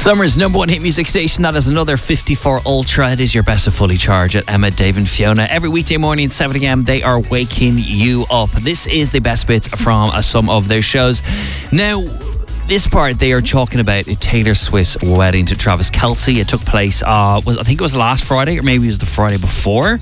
Summer's number one hit music station. That is another 54 Ultra. It is your best of Fully Charged at Emma, Dave and Fiona. Every weekday morning at 7 a.m. they are waking you up. This is the best bits from some of their shows. Now, this part they are talking about Taylor Swift's wedding to Travis Kelce. It took place, I think it was last Friday, or maybe it was the Friday before.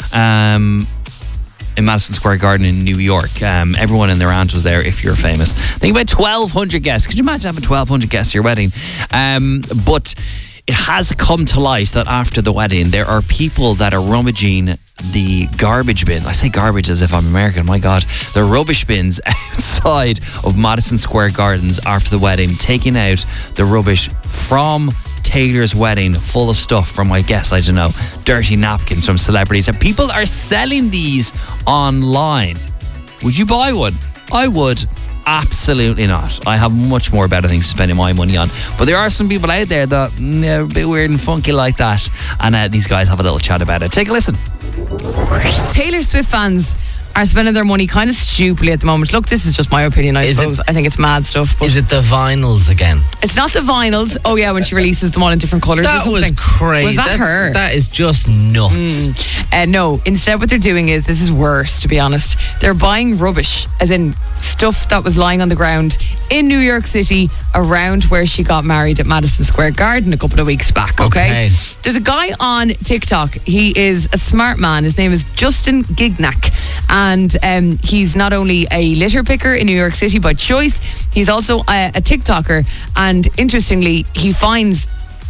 In Madison Square Garden in New York. Everyone and their aunt was there if you're famous. I think about 1,200 guests. Could you imagine having 1,200 guests at your wedding? But it has come to light that after the wedding, there are people that are rummaging the garbage bin. I say garbage as if I'm American, my God. The rubbish bins outside of Madison Square Gardens after the wedding, taking out the rubbish from Taylor's wedding, full of stuff from, I guess, I don't know, dirty napkins from celebrities. And people are selling these online. Would you buy one? I would. Absolutely not. I have much more better things to spend my money on. But there are some people out there that are a bit weird and funky like that. And these guys have a little chat about it. Take a listen. Taylor Swift fans are spending their money kind of stupidly at the moment. Look, this is just my opinion, I suppose. I think it's mad stuff. But is it the vinyls again? It's not the vinyls. Oh yeah, when she releases them all in different colours or something. That was crazy. Was that her? That is just nuts. No, instead what they're doing is, this is worse to be honest, they're buying rubbish, as in stuff that was lying on the ground in New York City around where she got married at Madison Square Garden a couple of weeks back, okay? There's a guy on TikTok. He is a smart man. His name is Justin Gignac. And he's not only a litter picker in New York City by choice, he's also a TikToker. And interestingly, he finds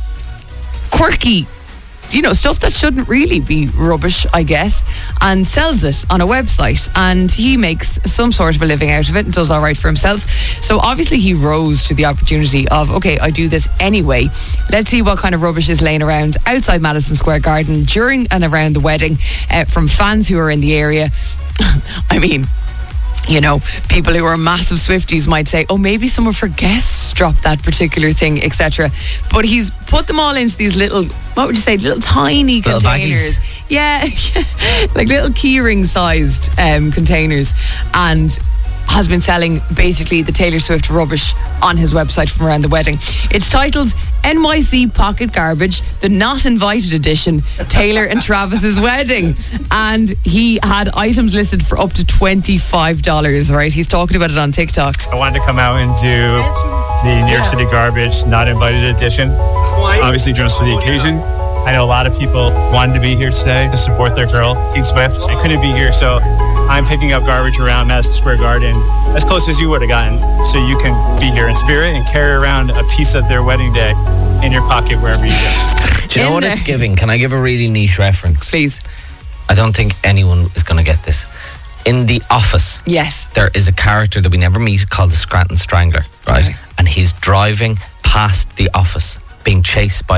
quirky, stuff that shouldn't really be rubbish, I guess, and sells it on a website. And he makes some sort of a living out of it and does all right for himself. So obviously he rose to the opportunity of, okay, I do this anyway. Let's see what kind of rubbish is laying around outside Madison Square Garden during and around the wedding from fans who are in the area. I mean, people who are massive Swifties might say, oh, maybe some of her guests dropped that particular thing, etc. But he's put them all into these little, what would you say, little tiny little containers. Baggies. Yeah, like little keyring sized containers, and has been selling basically the Taylor Swift rubbish on his website from around the wedding. It's titled NYC Pocket Garbage, the Not Invited Edition, Taylor and Travis's Wedding. And he had items listed for up to $25, right? He's talking about it on TikTok. I wanted to come out and do the New York City Garbage Not Invited Edition. Obviously dressed for the occasion. I know a lot of people wanted to be here today to support their girl, T Swift. I couldn't be here, so I'm picking up garbage around Madison Square Garden as close as you would have gotten, so you can be here in spirit and carry around a piece of their wedding day in your pocket wherever you go. Do you know what it's giving? Can I give a really niche reference? Please. I don't think anyone is going to get this. In The Office, yes, there is a character that we never meet called the Scranton Strangler, right? And he's driving past the office, being chased by